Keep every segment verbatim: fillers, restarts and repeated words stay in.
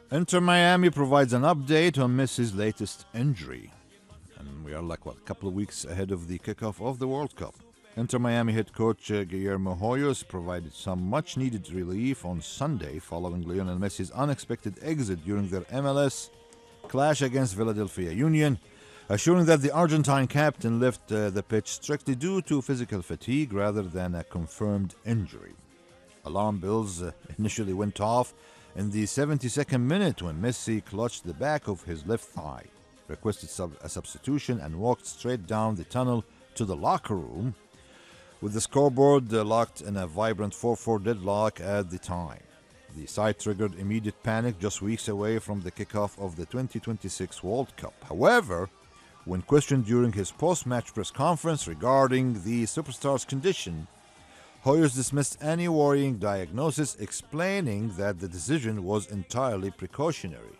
Inter Miami provides an update on Messi's latest injury. And we are like, what, a couple of weeks ahead of the kickoff of the World Cup. Inter Miami head coach uh, Guillermo Hoyos provided some much needed relief on Sunday following Lionel Messi's unexpected exit during their M L S clash against Philadelphia Union, assuring that the Argentine captain left uh, the pitch strictly due to physical fatigue rather than a confirmed injury. Alarm bells uh, initially went off in the seventy-second minute when Messi clutched the back of his left thigh, requested sub- a substitution, and walked straight down the tunnel to the locker room, with the scoreboard uh, locked in a vibrant four four deadlock at the time. The sight triggered immediate panic just weeks away from the kickoff of the twenty twenty-six World Cup. However, when questioned during his post-match press conference regarding the superstar's condition, Hoyos dismissed any worrying diagnosis, explaining that the decision was entirely precautionary.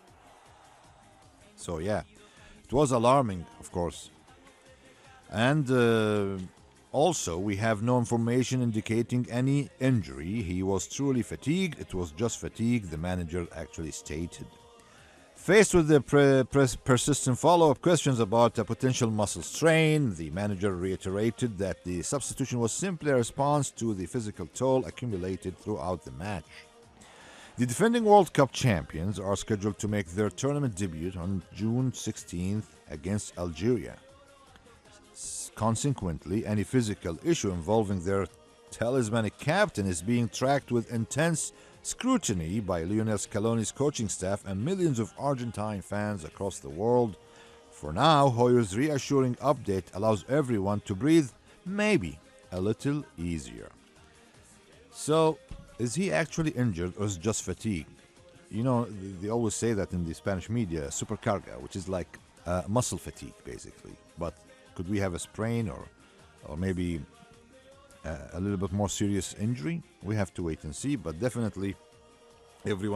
So yeah, it was alarming, of course. And uh, also, we have no information indicating any injury. He was truly fatigued. It was just fatigue, the manager actually stated. Faced with the pre- pres- persistent follow-up questions about a potential muscle strain, the manager reiterated that the substitution was simply a response to the physical toll accumulated throughout the match. The defending World Cup champions are scheduled to make their tournament debut on June sixteenth against Algeria. Consequently, any physical issue involving their talismanic captain is being tracked with intense scrutiny by Lionel Scaloni's coaching staff and millions of Argentine fans across the world. For now, Hoyer's reassuring update allows everyone to breathe maybe a little easier. So, is he actually injured or is it just fatigue? You know, they always say that in the Spanish media, supercarga, which is like uh, muscle fatigue, basically. But could we have a sprain or, or maybe uh, a little bit more serious injury? We have to wait and see, but definitely everyone